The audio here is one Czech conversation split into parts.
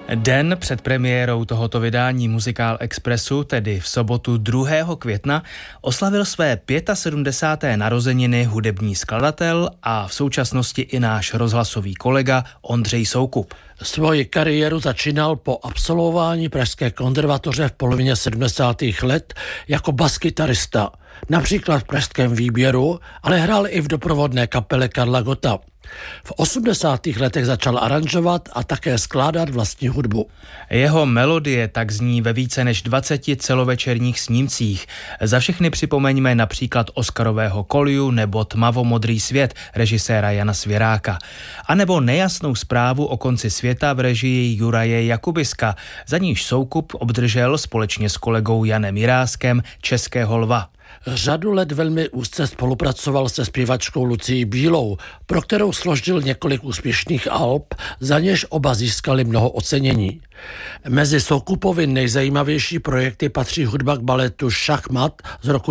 Den před premiérou tohoto vydání Muzikál Expressu, tedy v sobotu 2. května, oslavil své 75. narozeniny hudební skladatel a v současnosti i náš rozhlasový kolega Ondřej Soukup. Svoji kariéru začínal po absolvování Pražské konzervatoře v polovině 70. let jako baskytarista, například v Pražském Výběru, ale hrál i v doprovodné kapele Karla Gotta. V 80. letech začal aranžovat a také skládat vlastní hudbu. Jeho melodie tak zní ve více než 20 celovečerních snímcích. Za všechny připomeňme například Oscarového Kolju nebo Tmavomodrý svět režiséra Jana Svěráka. A nebo Nejasnou zprávu o konci světa v režii Juraje Jakubiska, za níž Soukup obdržel společně s kolegou Janem Jiráskem Českého lva. Řadu let velmi úzce spolupracoval se zpěvačkou Lucií Bílou, pro kterou složil několik úspěšných alb, za něž oba získali mnoho ocenění. Mezi Soukupovy nejzajímavější projekty patří hudba k baletu Šachmat z roku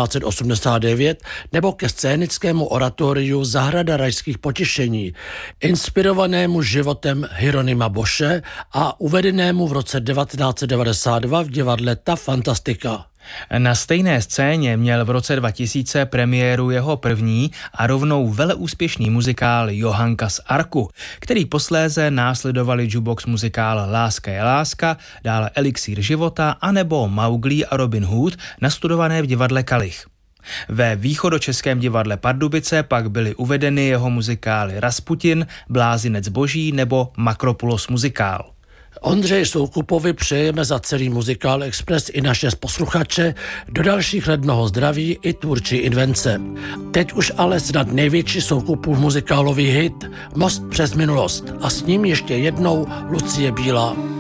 1989 nebo ke scénickému oratoriu Zahrada rajských potěšení, inspirovanému životem Hieronyma Bosche a uvedenému v roce 1992 v divadle Ta Fantastika. Na stejné scéně měl v roce 2000 premiéru jeho první a rovnou veleúspěšný muzikál Johanka z Arku, který posléze následovali jukebox muzikál Láska je láska, dále Elixír života anebo Mauglí a Robin Hood, nastudované v divadle Kalich. Ve východočeském divadle Pardubice pak byly uvedeny jeho muzikály Rasputin, Blázinec boží nebo Makropulos muzikál. Ondřeji Soukupovi přejeme za celý Muzikál Express i naše posluchače do dalších let mnoho zdraví i tvůrčí invence. Teď už ale snad největší Soukupův muzikálový hit Most přes minulost a s ním ještě jednou Lucie Bílá.